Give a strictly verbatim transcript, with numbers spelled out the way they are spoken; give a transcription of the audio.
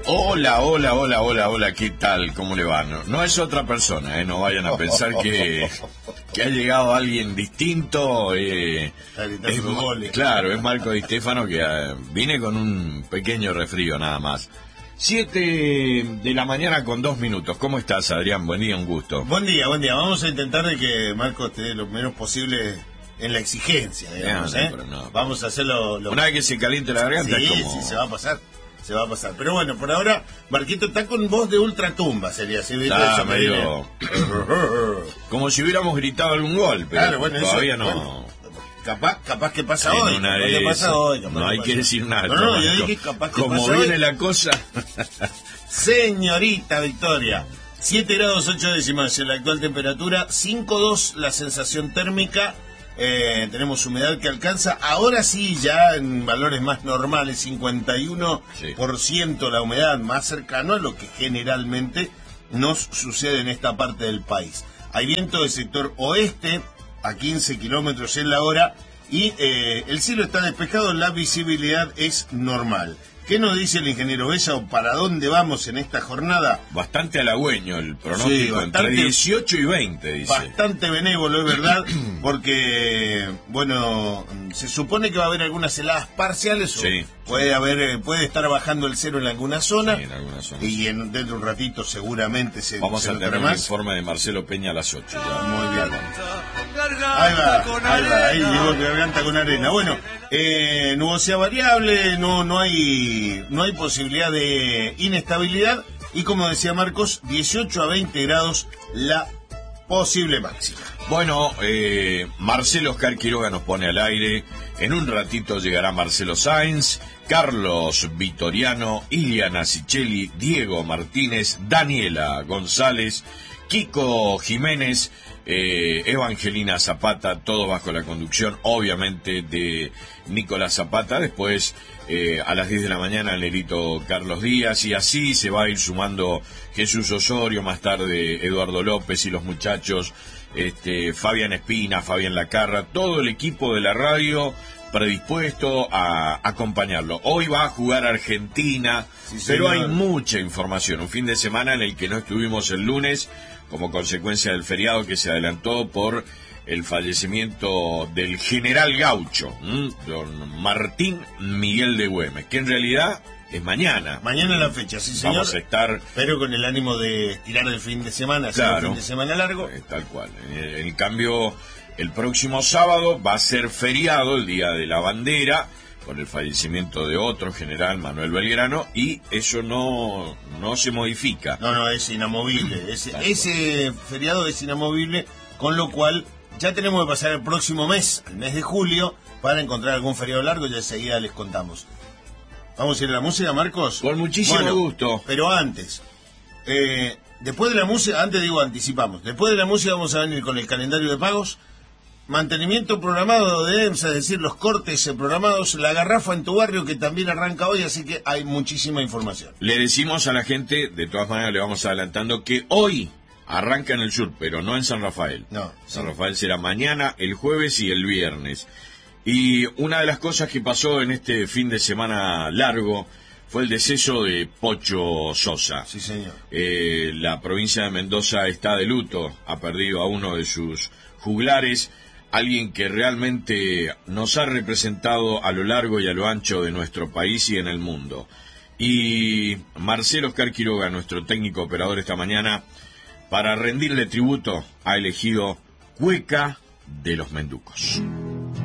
Hola, hola, hola, hola, hola, ¿qué tal? ¿Cómo le va? No, no es otra persona, ¿eh? No vayan a pensar que, que ha llegado alguien distinto. Eh, es, claro, es Marco Di Stefano, que eh, vine con un pequeño resfrío nada más. Siete de la mañana con dos minutos. ¿Cómo estás, Adrián? Buen día, un gusto. Buen día, buen día. Vamos a intentar de que Marco esté lo menos posible en la exigencia, digamos, no, ¿eh? no, no. Vamos a hacerlo... Lo... Una vez que se caliente la garganta, sí, es como... sí, se va a pasar. Se va a pasar. Pero bueno, por ahora, Marquito está con voz de ultratumba, sería así. Ah, medio... como si hubiéramos gritado algún gol, pero claro, bueno, todavía eso, no... Bueno, capaz, capaz que pasa en hoy. Una Capaz que pasa hoy. Capaz no que hay pasa. que decir nada. No, no, yo dije capaz que como pasa viene hoy. la cosa... Señorita Victoria, siete grados ocho décimas en la actual temperatura, cinco dos la sensación térmica. Eh, tenemos humedad que alcanza, ahora sí, ya en valores más normales, cincuenta y uno por ciento sí. La humedad, más cercano a lo que generalmente nos sucede en esta parte del país. Hay viento del sector oeste a quince kilómetros en la hora y eh, el cielo está despejado, la visibilidad es normal. ¿Qué nos dice el ingeniero Bella o para dónde vamos en esta jornada? Bastante halagüeño el pronóstico, sí, bastante, entre dieciocho y veinte, dice. Bastante benévolo, es verdad, porque, bueno, se supone que va a haber algunas heladas parciales, sí, o puede haber, puede estar bajando el cero en alguna zona, sí, en alguna zona y sí. en, dentro de un ratito seguramente se Vamos se a tener más. un informe de Marcelo Peña a las ocho. Ya. Muy bien. Ahí va, ahí va, ahí llegó garganta con arena. Bueno, eh, nubosidad variable, no, no hay, no hay posibilidad de inestabilidad y como decía Marcos, dieciocho a veinte grados la posible máxima. Bueno, eh, Marcelo Oscar Quiroga nos pone al aire. En un ratito llegará Marcelo Sáenz, Carlos Vitoriano, Iliana Sicheli, Diego Martínez, Daniela González, Kiko Jiménez, eh, Evangelina Zapata, todo bajo la conducción, obviamente, de Nicolás Zapata. Después, eh, a las diez de la mañana, el negrito Carlos Díaz, y así se va a ir sumando Jesús Osorio, más tarde Eduardo López y los muchachos, este, Fabián Espina, Fabián Lacarra, todo el equipo de la radio predispuesto a acompañarlo. Hoy va a jugar Argentina, sí, pero hay mucha información. Un fin de semana en el que no estuvimos el lunes como consecuencia del feriado que se adelantó por el fallecimiento del general gaucho, ¿m? don Martín Miguel de Güemes, que en realidad es mañana. Mañana es la fecha, sí señor. Vamos a estar... pero con el ánimo de tirar el fin de semana, hacer claro, un fin de semana largo. Eh, tal cual. En, en cambio, el próximo sábado va a ser feriado, el Día de la Bandera, por el fallecimiento de otro general, Manuel Belgrano, y eso no, no se modifica. No, no, es inamovible. Ese, ese feriado es inamovible, con lo cual ya tenemos que pasar el próximo mes, el mes de julio, para encontrar algún feriado largo, ya enseguida les contamos. ¿Vamos a ir a la música, Marcos? Con muchísimo bueno, gusto. Pero antes, eh, después de la música, antes digo anticipamos, después de la música vamos a venir con el calendario de pagos, mantenimiento programado de EMSA, es decir, los cortes programados, la garrafa en tu barrio que también arranca hoy, así que hay muchísima información. Le decimos a la gente, de todas maneras le vamos adelantando, que hoy arranca en el sur, pero no en San Rafael. No. San Rafael será mañana, el jueves y el viernes. Y una de las cosas que pasó en este fin de semana largo fue el deceso de Pocho Sosa. Sí, señor. Eh, la provincia de Mendoza está de luto, ha perdido a uno de sus juglares, alguien que realmente nos ha representado a lo largo y a lo ancho de nuestro país y en el mundo. Y Marcelo Oscar Quiroga, nuestro técnico operador esta mañana, para rendirle tributo, ha elegido Cueca de los Menducos.